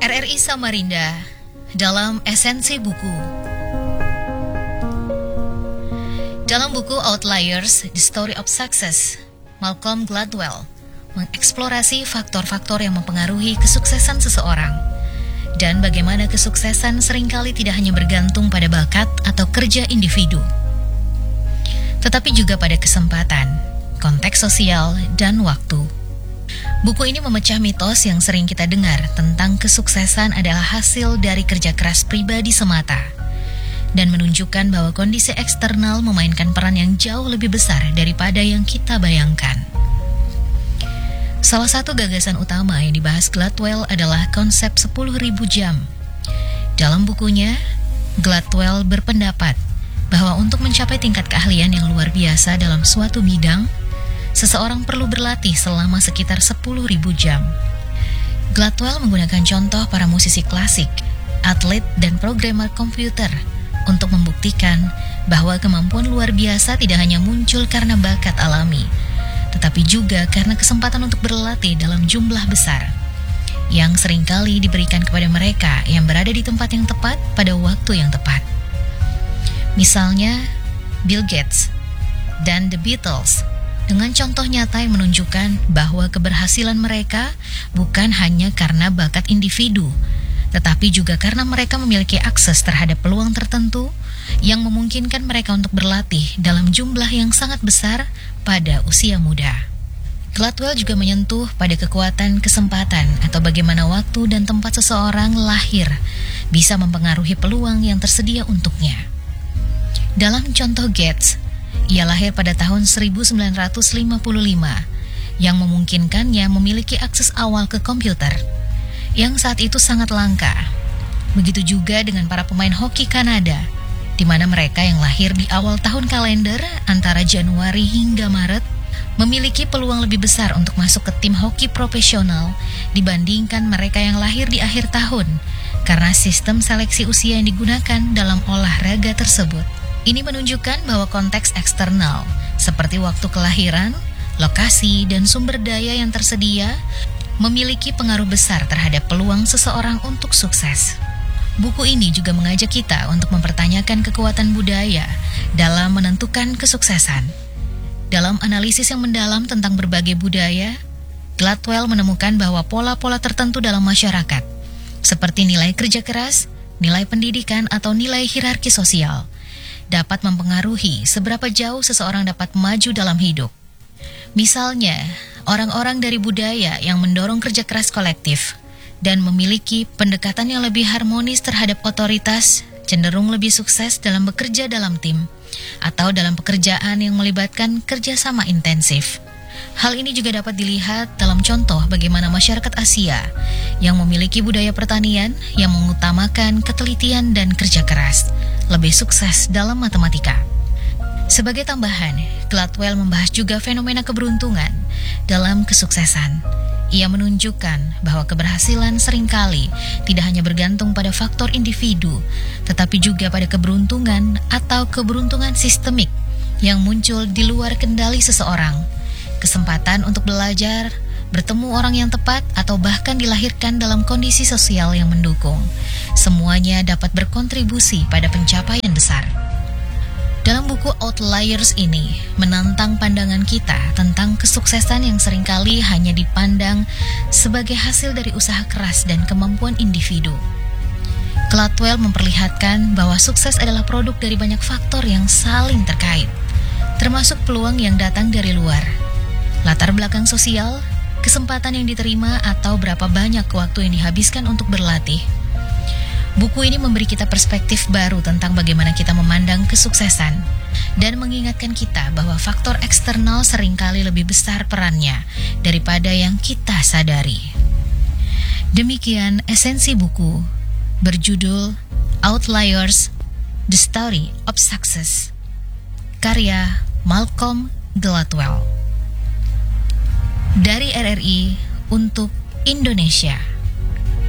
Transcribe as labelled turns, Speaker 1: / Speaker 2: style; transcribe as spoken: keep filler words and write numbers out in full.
Speaker 1: R R I Samarinda dalam esensi buku. Dalam buku Outliers, The Story of Success, Malcolm Gladwell mengeksplorasi faktor-faktor yang mempengaruhi kesuksesan seseorang dan bagaimana kesuksesan seringkali tidak hanya bergantung pada bakat atau kerja individu, tetapi juga pada kesempatan, konteks sosial, dan waktu. Buku ini memecah mitos yang sering kita dengar tentang kesuksesan adalah hasil dari kerja keras pribadi semata dan menunjukkan bahwa kondisi eksternal memainkan peran yang jauh lebih besar daripada yang kita bayangkan. Salah satu gagasan utama yang dibahas Gladwell adalah konsep sepuluh ribu jam. Dalam bukunya, Gladwell berpendapat bahwa untuk mencapai tingkat keahlian yang luar biasa dalam suatu bidang, seseorang perlu berlatih selama sekitar sepuluh ribu jam. Gladwell menggunakan contoh para musisi klasik, atlet, dan programmer komputer untuk membuktikan bahwa kemampuan luar biasa tidak hanya muncul karena bakat alami, tetapi juga karena kesempatan untuk berlatih dalam jumlah besar, yang seringkali diberikan kepada mereka yang berada di tempat yang tepat pada waktu yang tepat. Misalnya, Bill Gates dan The Beatles, dengan contoh nyata yang menunjukkan bahwa keberhasilan mereka bukan hanya karena bakat individu, tetapi juga karena mereka memiliki akses terhadap peluang tertentu yang memungkinkan mereka untuk berlatih dalam jumlah yang sangat besar pada usia muda. Gladwell juga menyentuh pada kekuatan kesempatan atau bagaimana waktu dan tempat seseorang lahir bisa mempengaruhi peluang yang tersedia untuknya. Dalam contoh Gates, ia lahir pada tahun seribu sembilan ratus lima puluh lima, yang memungkinkannya memiliki akses awal ke komputer, yang saat itu sangat langka. Begitu juga dengan para pemain hoki Kanada, di mana mereka yang lahir di awal tahun kalender antara Januari hingga Maret memiliki peluang lebih besar untuk masuk ke tim hoki profesional dibandingkan mereka yang lahir di akhir tahun, karena sistem seleksi usia yang digunakan dalam olahraga tersebut. Ini menunjukkan bahwa konteks eksternal, seperti waktu kelahiran, lokasi, dan sumber daya yang tersedia, memiliki pengaruh besar terhadap peluang seseorang untuk sukses. Buku ini juga mengajak kita untuk mempertanyakan kekuatan budaya dalam menentukan kesuksesan. Dalam analisis yang mendalam tentang berbagai budaya, Gladwell menemukan bahwa pola-pola tertentu dalam masyarakat, seperti nilai kerja keras, nilai pendidikan, atau nilai hierarki sosial, dapat mempengaruhi seberapa jauh seseorang dapat maju dalam hidup. Misalnya, orang-orang dari budaya yang mendorong kerja keras kolektif dan memiliki pendekatan yang lebih harmonis terhadap otoritas cenderung lebih sukses dalam bekerja dalam tim atau dalam pekerjaan yang melibatkan kerjasama intensif. Hal ini juga dapat dilihat dalam contoh bagaimana masyarakat Asia yang memiliki budaya pertanian yang mengutamakan ketelitian dan kerja keras lebih sukses dalam matematika. Sebagai tambahan, Gladwell membahas juga fenomena keberuntungan dalam kesuksesan. Ia menunjukkan bahwa keberhasilan seringkali tidak hanya bergantung pada faktor individu, tetapi juga pada keberuntungan atau keberuntungan sistemik yang muncul di luar kendali seseorang. Kesempatan untuk belajar, bertemu orang yang tepat, atau bahkan dilahirkan dalam kondisi sosial yang mendukung. Semuanya dapat berkontribusi pada pencapaian besar. Dalam buku Outliers ini menantang pandangan kita tentang kesuksesan yang seringkali hanya dipandang sebagai hasil dari usaha keras dan kemampuan individu. Gladwell memperlihatkan bahwa sukses adalah produk dari banyak faktor yang saling terkait, termasuk peluang yang datang dari luar, latar belakang sosial, kesempatan yang diterima, atau berapa banyak waktu yang dihabiskan untuk berlatih. Buku ini memberi kita perspektif baru tentang bagaimana kita memandang kesuksesan dan mengingatkan kita bahwa faktor eksternal seringkali lebih besar perannya daripada yang kita sadari. Demikian esensi buku berjudul Outliers, The Story of Success, karya Malcolm Gladwell. Dari R R I untuk Indonesia.